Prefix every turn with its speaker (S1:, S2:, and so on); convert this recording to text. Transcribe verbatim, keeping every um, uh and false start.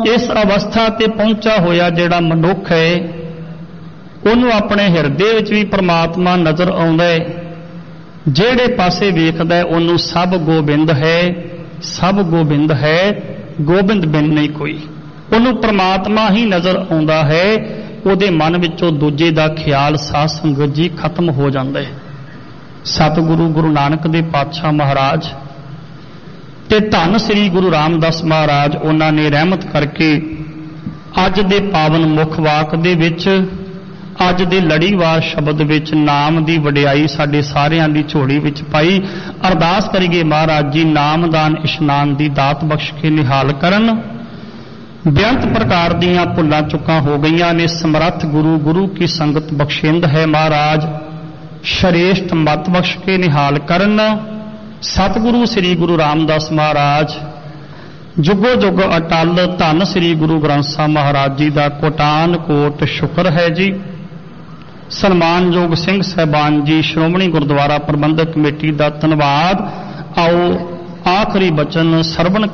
S1: इस अवस्था ते पहुंचा होया जिहड़ा मनुख है ਉਹਨੂੰ ਆਪਣੇ ਹਿਰਦੇ ਵਿੱਚ ਵੀ परमात्मा नज़र आउंदा है। ਜਿਹੜੇ ਪਾਸੇ ਵੇਖਦਾ ਉਹਨੂੰ ਸਭ ਗੋਬਿੰਦ ਹੈ, ਸਭ ਗੋਬਿੰਦ ਹੈ, ਗੋਬਿੰਦ ਬਿਨ ਨਹੀਂ ਕੋਈ। ਉਹਨੂੰ परमात्मा ਹੀ ਨਜ਼ਰ ਆਉਂਦਾ ਹੈ। ਉਹਦੇ ਮਨ ਵਿੱਚੋਂ ਦੂਜੇ ਦਾ ਖਿਆਲ ਸਾਧ ਸੰਗਤ ਜੀ ਖਤਮ ਹੋ ਜਾਂਦਾ ਹੈ। ਸਤਿਗੁਰੂ ਗੁਰੂ ਨਾਨਕ ਦੇ ਪਾਤਸ਼ਾਹ ਮਹਾਰਾਜ ਤੇ ਧੰਨ ਸ੍ਰੀ ਗੁਰੂ ਰਾਮਦਾਸ ਮਹਾਰਾਜ ਉਹਨਾਂ ਨੇ ਰਹਿਮਤ ਕਰਕੇ ਅੱਜ ਦੇ ਪਾਵਨ ਮੁਖ ਵਾਕ ਦੇ ਵਿੱਚ, ਅੱਜ ਦੇ ਲੜੀਵਾਰ ਸ਼ਬਦ ਵਿੱਚ ਨਾਮ ਦੀ ਵਡਿਆਈ ਸਾਡੇ ਸਾਰਿਆਂ ਦੀ ਝੋਲੀ ਵਿੱਚ ਪਾਈ। ਅਰਦਾਸ ਕਰੀਏ ਮਹਾਰਾਜ ਜੀ ਨਾਮਦਾਨ ਇਸ਼ਨਾਨ ਦੀ ਦਾਤ ਬਖਸ਼ ਕੇ ਨਿਹਾਲ ਕਰਨ। ਬੇਅੰਤ ਪ੍ਰਕਾਰ ਦੀਆਂ ਭੁੱਲਾਂ ਚੁੱਕਾਂ ਹੋ ਗਈਆਂ ਨੇ। ਸਮਰੱਥ ਗੁਰੂ ਗੁਰੂ ਕੀ ਸੰਗਤ ਬਖਸ਼ਿੰਦ ਹੈ ਮਹਾਰਾਜ, ਸ਼੍ਰੇਸ਼ਟ ਮਤ ਬਖਸ਼ ਕੇ ਨਿਹਾਲ ਕਰਨ। ਸਤਿਗੁਰੂ ਸ੍ਰੀ ਗੁਰੂ ਰਾਮਦਾਸ ਮਹਾਰਾਜ ਜੁਗੋ ਜੁਗ ਅਟਲ, ਧੰਨ ਸ੍ਰੀ ਗੁਰੂ ਗ੍ਰੰਥ ਸਾਹਿਬ ਮਹਾਰਾਜ ਜੀ ਦਾ ਕੋਟਾਨ ਕੋਟ ਸ਼ੁਕਰ ਹੈ ਜੀ। ਸਨਮਾਨਯੋਗ ਸਿੰਘ ਸਾਹਿਬਾਨ ਜੀ, ਸ਼੍ਰੋਮਣੀ ਗੁਰਦੁਆਰਾ ਪ੍ਰਬੰਧਕ ਕਮੇਟੀ ਦਾ ਧੰਨਵਾਦ। ਆਓ ਆਖਰੀ ਬਚਨ ਸਰਵਣ